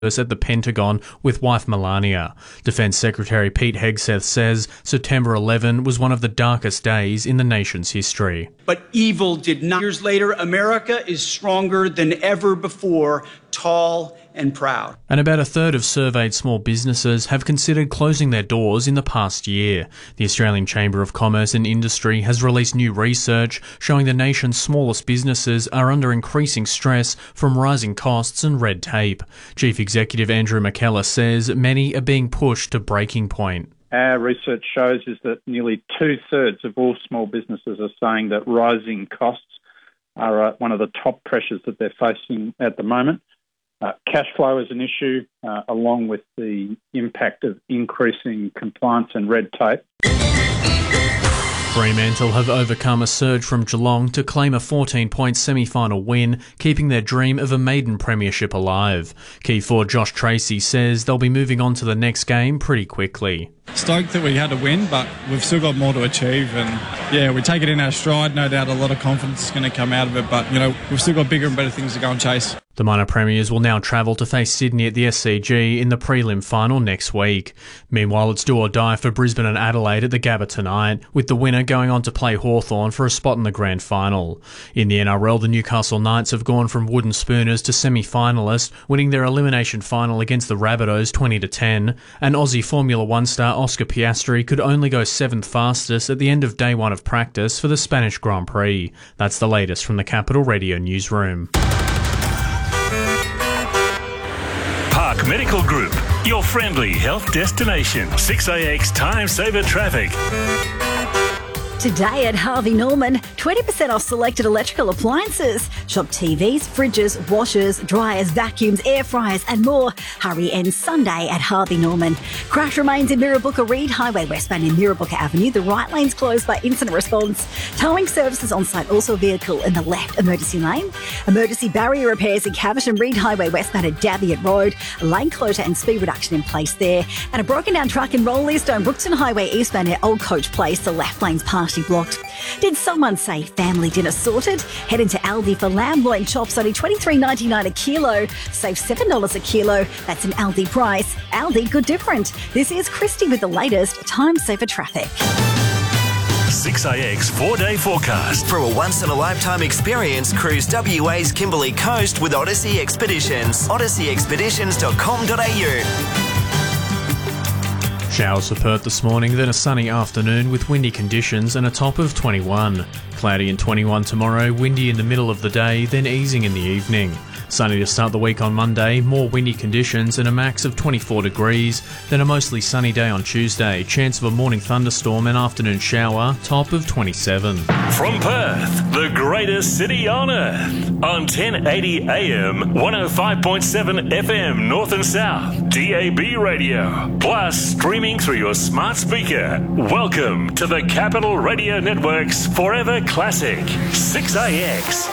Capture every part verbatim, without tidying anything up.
at the Pentagon with wife Melania. Defense Secretary Pete Hegseth says September eleventh was one of the darkest days in the nation's history. But evil did not. Years later, America is stronger than ever before, tall and proud. And about a third of surveyed small businesses have considered closing their doors in the past year. The Australian Chamber of Commerce and Industry has released new research showing the nation's smallest businesses are under increasing stress from rising costs and red tape. Chief Executive Andrew McKellar says many are being pushed to breaking point. Our research shows is that nearly two-thirds of all small businesses are saying that rising costs are uh, one of the top pressures that they're facing at the moment. Uh, cash flow is an issue, uh, along with the impact of increasing compliance and red tape. Fremantle have overcome a surge from Geelong to claim a fourteen-point semi-final win, keeping their dream of a maiden premiership alive. Key forward Josh Tracy says they'll be moving on to the next game pretty quickly. Stoked that we had to win, but we've still got more to achieve, and yeah, we take it in our stride. No doubt a lot of confidence is going to come out of it, but you know, we've still got bigger and better things to go and chase. The minor premiers will now travel to face Sydney at the S C G in the prelim final next week. Meanwhile, it's do or die for Brisbane and Adelaide at the Gabba tonight, with the winner going on to play Hawthorn for a spot in the grand final. In the N R L, the Newcastle Knights have gone from wooden spooners to semi-finalists, winning their elimination final against the Rabbitohs twenty to ten, and Aussie Formula One star Oscar Piastri could only go seventh fastest at the end of day one of practice for the Spanish Grand Prix. That's the latest from the Capital Radio newsroom. Park Medical Group, your friendly health destination. six A X Time Saver Traffic. Today at Harvey Norman, twenty percent off selected electrical appliances. Shop T Vs, fridges, washers, dryers, vacuums, air fryers and more. Hurry ends Sunday at Harvey Norman. Crash remains in Mirrabooka Reed Highway westbound in Mirrabooka Avenue. The right lane's closed by incident response. Towing services on site, also a vehicle in the left emergency lane. Emergency barrier repairs in Caversham Reed Highway westbound at Daviot Road. A lane closure and speed reduction in place there. And a broken down truck in Rollestone, Brookton Highway eastbound at Old Coach Place. The left lane's partially blocked. Did someone say family dinner sorted? Head into Aldi for lamb loin chops, only twenty-three ninety-nine a kilo. Save seven dollars a kilo. That's an Aldi price. Aldi, good different. This is Christy with the latest Time Saver Traffic. six A X four-day forecast. For a once-in-a-lifetime experience, cruise W A's Kimberley Coast with Odyssey Expeditions. odyssey expeditions dot com dot a u. Showers for Perth this morning, then a sunny afternoon with windy conditions and a top of twenty-one. Cloudy and twenty-one tomorrow, windy in the middle of the day, then easing in the evening. Sunny to start the week on Monday, more windy conditions and a max of twenty-four degrees, then a mostly sunny day on Tuesday, chance of a morning thunderstorm and afternoon shower, top of twenty-seven. From Perth, the greatest city on earth, on ten eighty A M, one oh five point seven F M North and South, D A B radio, plus streaming through your smart speaker. Welcome to the Capital Radio Network's Forever Classic, six A X.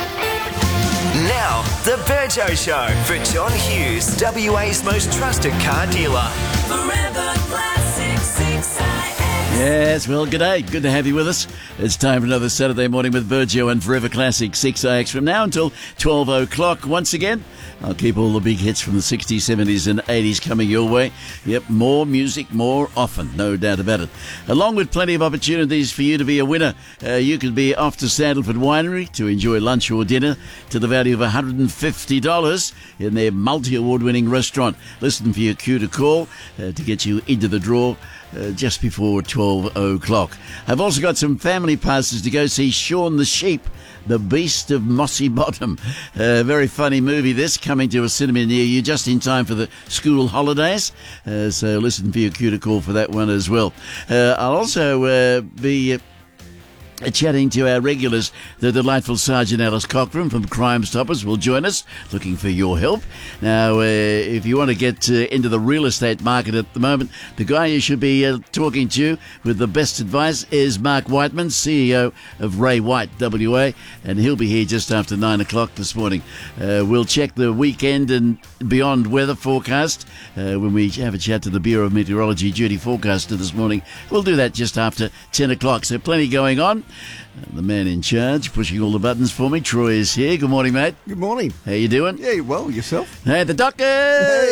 Now, the Virgo Show for John Hughes, W A's most trusted car dealer. Forever Classic six A X. Yes, well, g'day. Good to have you with us. It's time for another Saturday morning with Virgio and Forever Classic six A X from now until twelve o'clock. Once again, I'll keep all the big hits from the sixties, seventies and eighties coming your way. Yep, more music, more often, no doubt about it. Along with plenty of opportunities for you to be a winner. Uh, you could be off to Sandalford Winery to enjoy lunch or dinner to the value of one hundred fifty dollars in their multi-award-winning restaurant. Listen for your cue to call uh, to get you into the draw uh, just before twelve o'clock. I've also got some family passes to go see Shaun the Sheep, The Beast of Mossy Bottom. A uh, very funny movie this, coming to a cinema near you just in time for the school holidays. Uh, so listen for your cue to call for that one as well. Uh, I'll also uh, be... Uh, chatting to our regulars. The delightful Sergeant Alice Cochran from Crime Stoppers will join us, looking for your help. Now, uh, if you want to get uh, into the real estate market at the moment, the guy you should be uh, talking to with the best advice is Mark Whiteman, C E O of Ray White W A, and he'll be here just after nine o'clock this morning. Uh, we'll check the weekend and beyond weather forecast uh, when we have a chat to the Bureau of Meteorology duty forecaster this morning. We'll do that just after ten o'clock, so plenty going on. The man in charge, pushing all the buttons for me, Troy, is here. Good morning, mate. Good morning. How you doing? Yeah, well, yourself? Hey, the doctor!